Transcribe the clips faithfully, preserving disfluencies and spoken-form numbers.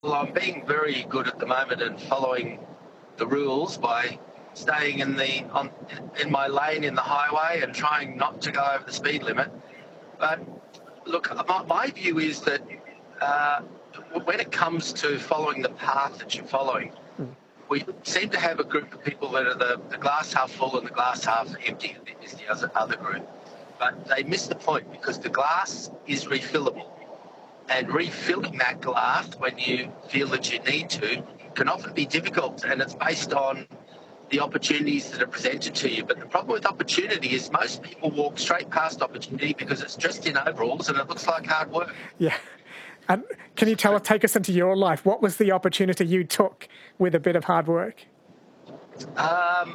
I'm being very good at the moment and following the rules by staying in the on, in my lane in the highway and trying not to go over the speed limit. But look, my, my view is that uh, when it comes to following the path that you're following, Mm. we seem to have a group of people that are the, the glass half full and the glass half empty is the other, other group. But they miss the point because the glass is refillable. And refilling that glass when you feel that you need to can often be difficult, and it's based on the opportunities that are presented to you. But the problem with opportunity is most people walk straight past opportunity because it's dressed in overalls and it looks like hard work. Yeah. And can you tell take us into your life? What was the opportunity you took with a bit of hard work? Um,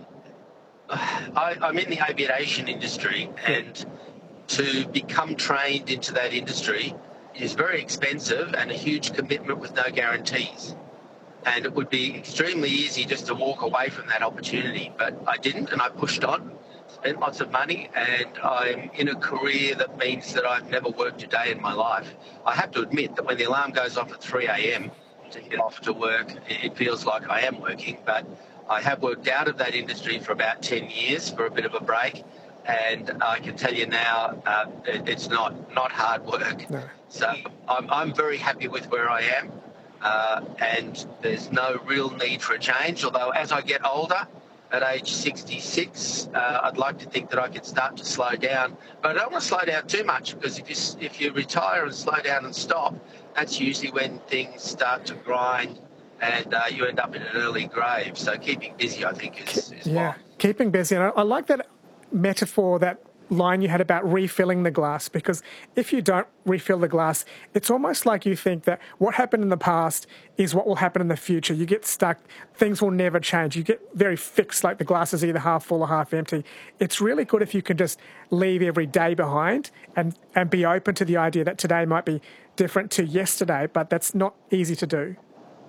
I, I'm in the aviation industry, and to become trained into that industry is very expensive and a huge commitment with no guarantees. And it would be extremely easy just to walk away from that opportunity. But I didn't, and I pushed on, spent lots of money, and I'm in a career that means that I've never worked a day in my life. I have to admit that when the alarm goes off at three a.m. to get off to work, it feels like I am working. But I have worked out of that industry for about ten years for a bit of a break. And I can tell you now, uh, it, it's not, not hard work. No. So I'm, I'm very happy with where I am, uh, and there's no real need for a change. Although as I get older, at age sixty-six, uh, I'd like to think that I can start to slow down. But I don't want to slow down too much, because if you, if you retire and slow down and stop, that's usually when things start to grind and uh, you end up in an early grave. So keeping busy, I think, is, is Yeah, fine. keeping busy. And I, I like that metaphor, that line you had about refilling the glass, because if you don't refill the glass, it's almost like you think that what happened in the past is what will happen in the future. You get stuck. Things will never change. You get very fixed, like the glass is either half full or half empty. It's really good if you can just leave every day behind and, and be open to the idea that today might be different to yesterday, but that's not easy to do.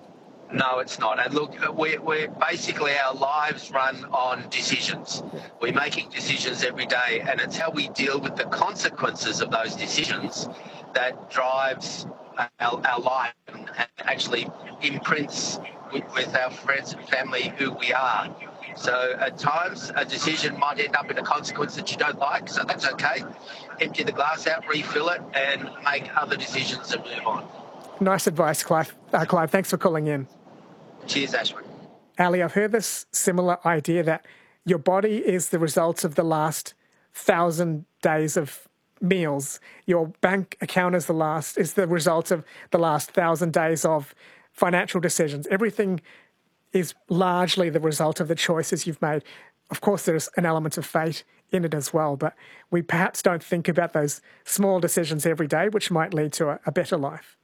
No, it's not. And look, we're, we're basically, our lives run on decisions. We're making decisions every day, and it's how we deal with the consequences of those decisions that drives our, our life and actually imprints with, with our friends and family who we are. So at times, a decision might end up in a consequence that you don't like, so that's okay. Empty the glass out, refill it, and make other decisions and move on. Nice advice, Clive. Uh, Clive, thanks for calling in. Cheers, Ashwin. Ali, I've heard this similar idea that your body is the result of the last thousand days of meals. Your bank account is the last is the result of the last thousand days of financial decisions. Everything is largely the result of the choices you've made. Of course, there's an element of fate in it as well, but we perhaps don't think about those small decisions every day, which might lead to a, a better life.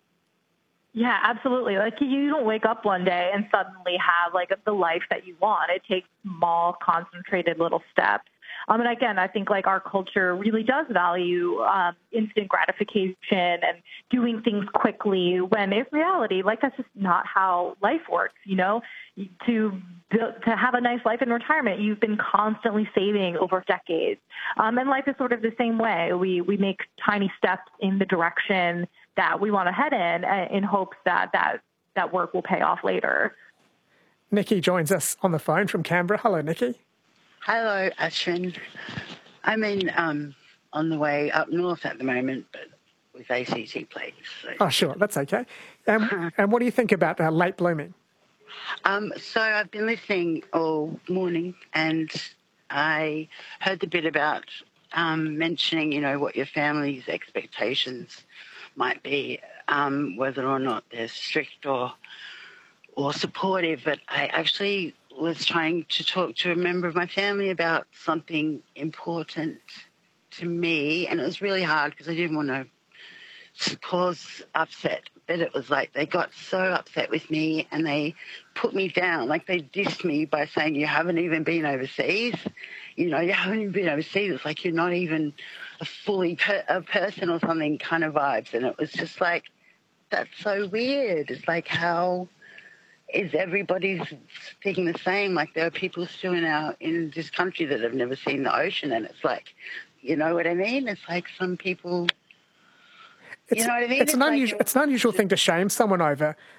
Yeah, absolutely. Like, you don't wake up one day and suddenly have like the life that you want. It takes small, concentrated little steps. Um, and again, I think like our culture really does value um, instant gratification and doing things quickly, when in reality, like, that's just not how life works. You know, to to have a nice life in retirement, you've been constantly saving over decades. Um, and life is sort of the same way. We we make tiny steps in the direction that we want to head in, uh, in hopes that, that that work will pay off later. Nikki joins us on the phone from Canberra. Hello, Nikki. Hello, Ashwin. I'm in um, on the way up north at the moment, but with A C T plates. So. Oh, sure, that's okay. Um, and what do you think about uh, late blooming? Um, so I've been listening all morning, and I heard the bit about um, mentioning, you know, what your family's expectations might be, um, whether or not they're strict or or supportive. But I actually was trying to talk to a member of my family about something important to me, and it was really hard because I didn't want to cause upset. But it was like they got so upset with me and they put me down, like they dissed me by saying, you haven't even been overseas. You know, you haven't even been overseas. It's like you're not even a fully per- a person or something kind of vibes. And it was just like, that's so weird. It's like, how is everybody's thinking the same? Like, there are people still in our in this country that have never seen the ocean, and it's like, you know what I mean? It's like some people, it's, you know what I mean? It's, it's an like unusual. It's an unusual thing to shame someone over,